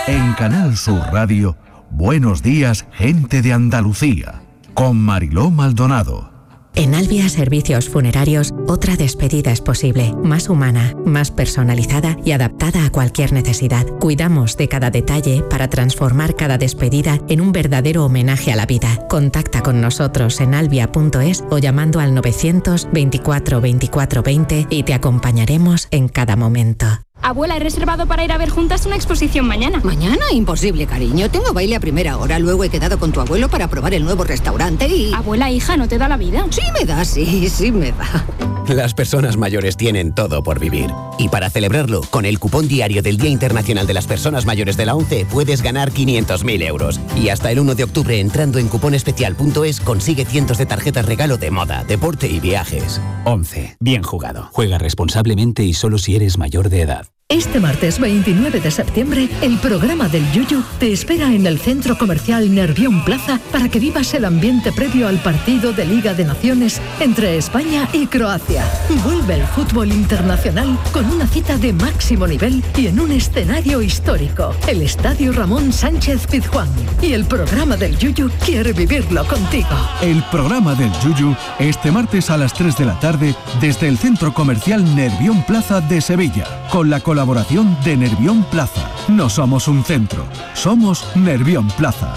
En Canal Sur Radio, Buenos días, gente de Andalucía, con Mariló Maldonado. En Albia Servicios Funerarios, otra despedida es posible, más humana, más personalizada y adaptada a cualquier necesidad. Cuidamos de cada detalle para transformar cada despedida en un verdadero homenaje a la vida. Contacta con nosotros en albia.es o llamando al 924 24 20 y te acompañaremos en cada momento. Abuela, he reservado para ir a ver juntas una exposición mañana. ¿Mañana? Imposible, cariño. Tengo baile a primera hora. Luego he quedado con tu abuelo para probar el nuevo restaurante y... Abuela, hija, ¿no te da la vida? Sí me da, sí me da. Las personas mayores tienen todo por vivir. Y para celebrarlo, con el cupón diario del Día Internacional de las Personas Mayores de la ONCE puedes ganar 500.000 euros. Y hasta el 1 de octubre, entrando en cuponespecial.es, consigue cientos de tarjetas regalo de moda, deporte y viajes. ONCE. Bien jugado. Juega responsablemente y solo si eres mayor de edad. Este martes 29 de septiembre, el programa del Yuyu te espera en el Centro Comercial Nervión Plaza para que vivas el ambiente previo al partido de Liga de Naciones entre España y Croacia. Vuelve el fútbol internacional con una cita de máximo nivel y en un escenario histórico, el Estadio Ramón Sánchez Pizjuán. Y el programa del Yuyu quiere vivirlo contigo. El programa del Yuyu, este martes a las 3 de la tarde, desde el Centro Comercial Nervión Plaza de Sevilla, con la colaboración de Nervión Plaza. No somos un centro, somos Nervión Plaza.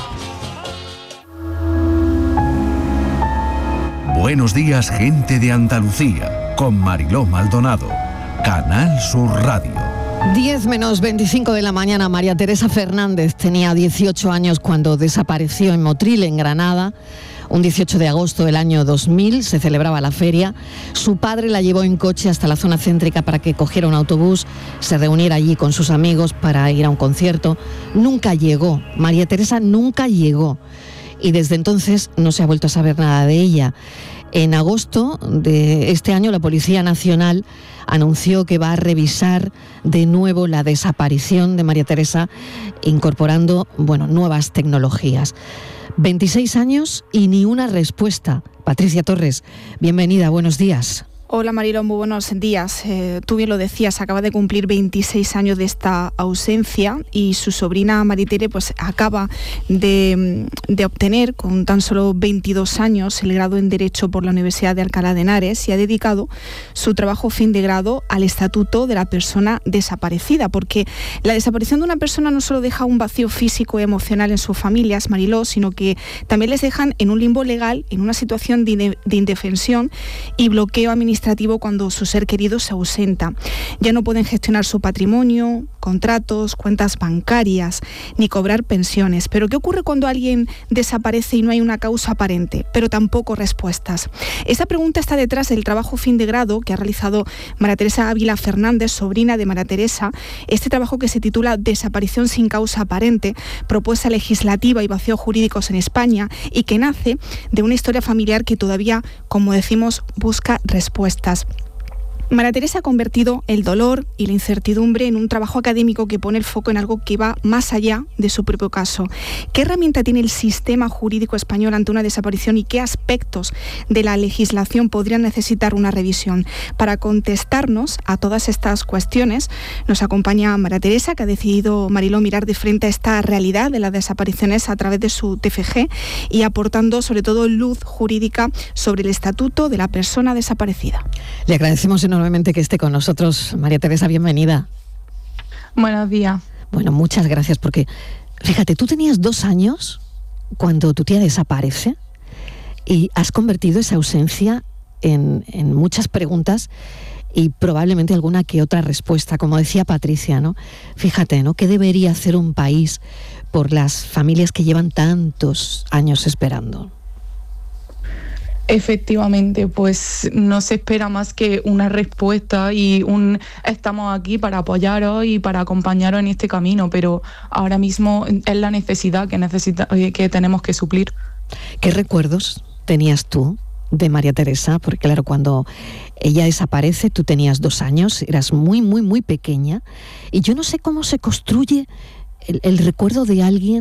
Buenos días, gente de Andalucía, con Mariló Maldonado. Canal Sur Radio. 10 menos 25 de la mañana. María Teresa Fernández tenía 18 años cuando desapareció en Motril, en Granada. Un 18 de agosto del año 2000 se celebraba la feria. Su padre la llevó en coche hasta la zona céntrica para que cogiera un autobús, se reuniera allí con sus amigos para ir a un concierto. Nunca llegó. María Teresa nunca llegó. Y desde entonces no se ha vuelto a saber nada de ella. En agosto de este año, la Policía Nacional anunció que va a revisar de nuevo la desaparición de María Teresa, incorporando, nuevas tecnologías. 26 años y ni una respuesta. Patricia Torres, bienvenida, buenos días. Hola Mariló, muy buenos días. Tú bien lo decías, acaba de cumplir 26 años de esta ausencia y su sobrina Maritere acaba de obtener con tan solo 22 años el grado en Derecho por la Universidad de Alcalá de Henares y ha dedicado su trabajo fin de grado al estatuto de la persona desaparecida, porque la desaparición de una persona no solo deja un vacío físico y emocional en sus familias, Mariló, sino que también les dejan en un limbo legal, en una situación de indefensión y bloqueo administrativo cuando su ser querido se ausenta. Ya no pueden gestionar su patrimonio, contratos, cuentas bancarias, ni cobrar pensiones. Pero ¿qué ocurre cuando alguien desaparece y no hay una causa aparente, pero tampoco respuestas? Esa pregunta está detrás del trabajo fin de grado que ha realizado María Teresa Ávila Fernández, sobrina de María Teresa. Este trabajo, que se titula Desaparición sin causa aparente, propuesta legislativa y vacíos jurídicos en España, y que nace de una historia familiar que todavía, como decimos, busca respuestas. María Teresa ha convertido el dolor y la incertidumbre en un trabajo académico que pone el foco en algo que va más allá de su propio caso. ¿Qué herramienta tiene el sistema jurídico español ante una desaparición y qué aspectos de la legislación podrían necesitar una revisión? Para contestarnos a todas estas cuestiones nos acompaña María Teresa, que ha decidido, Mariló, mirar de frente a esta realidad de las desapariciones a través de su TFG y aportando sobre todo luz jurídica sobre el estatuto de la persona desaparecida. Le agradecemos enormemente que esté con nosotros. María Teresa, bienvenida. Buenos días. Bueno, muchas gracias, porque fíjate, tú tenías 2 años cuando tu tía desaparece y has convertido esa ausencia en muchas preguntas y probablemente alguna que otra respuesta, como decía Patricia, ¿no? Fíjate, ¿no? ¿Qué debería hacer un país por las familias que llevan tantos años esperando? Efectivamente, pues no se espera más que una respuesta y estamos aquí para apoyaros y para acompañaros en este camino, pero ahora mismo es la necesidad que tenemos que suplir. ¿Qué recuerdos tenías tú de María Teresa? Porque claro, cuando ella desaparece, tú tenías 2 años, eras muy, muy, muy pequeña, y yo no sé cómo se construye el recuerdo de alguien